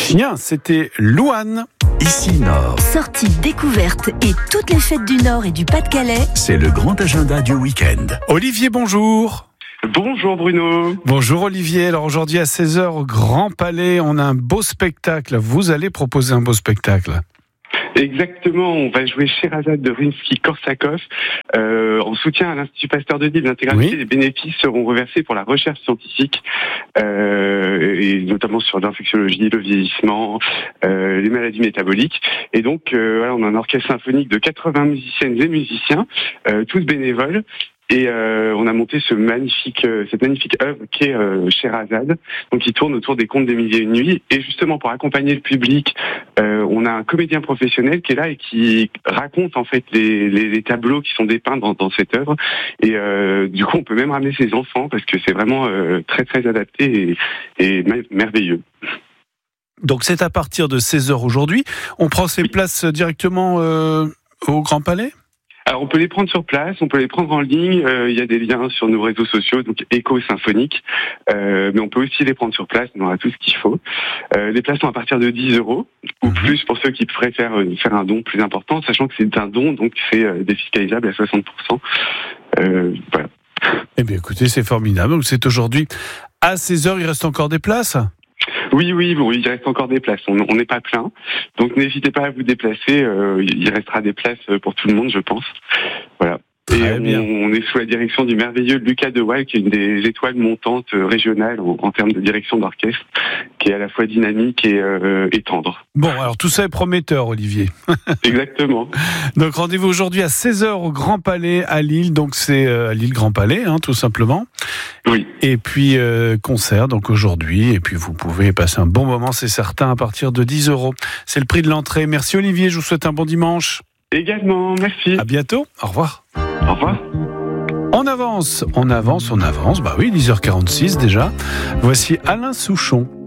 chien, c'était Louane. Ici Nord, Sorties, découvertes et toutes les fêtes du Nord et du Pas-de-Calais. c'est le grand agenda du week-end. Olivier, bonjour. Bonjour Bruno. Bonjour Olivier. Alors aujourd'hui à 16h au Grand Palais, on a un beau spectacle. Vous allez proposer un beau spectacle. Exactement, on va jouer Sherazade de Rimsky-Korsakov en soutien à l'Institut Pasteur de Lille. L'intégralité des bénéfices seront reversés pour la recherche scientifique, et notamment sur l'infectiologie, le vieillissement, les maladies métaboliques. Et donc voilà, on a un orchestre symphonique de 80 musiciennes et musiciens, tous bénévoles. Et on a monté cette magnifique œuvre qui est Sherazade, donc qui tourne autour des contes des milliers et une nuits. Et justement pour accompagner le public, on a un comédien professionnel qui est là et qui raconte en fait les tableaux qui sont dépeints dans cette œuvre. Et du coup, on peut même ramener ses enfants parce que c'est vraiment très très adapté et merveilleux. Donc c'est à partir de 16h aujourd'hui. On prend ses places directement au Grand Palais ? Alors on peut les prendre sur place, on peut les prendre en ligne, il y a des liens sur nos réseaux sociaux, donc Écho Symphonique, mais on peut aussi les prendre sur place, on a tout ce qu'il faut. Les places sont à partir de 10 € ou plus pour ceux qui préfèrent faire un don plus important, sachant que c'est un don, donc c'est défiscalisable à 60%. Voilà. Eh bien écoutez, c'est formidable. Donc c'est aujourd'hui à 16h, il reste encore des places ? Oui, il reste encore des places. On n'est pas plein, donc n'hésitez pas à vous déplacer. Il restera des places pour tout le monde, je pense. Voilà. Très bien. On est sous la direction du merveilleux Lucas De Waal, qui est une des étoiles montantes régionales en termes de direction d'orchestre, qui est à la fois dynamique et tendre. Bon, alors tout ça est prometteur, Olivier. Exactement. Donc rendez-vous aujourd'hui à 16h au Grand Palais à Lille. Donc c'est à Lille Grand Palais, tout simplement. Oui. Et puis concert donc aujourd'hui. Et puis vous pouvez passer un bon moment, c'est certain, à partir de 10 €. C'est le prix de l'entrée. Merci Olivier, je vous souhaite un bon dimanche. Également, merci. À bientôt, au revoir. Au revoir. On avance. Bah oui, 10h46 déjà. Voici Alain Souchon.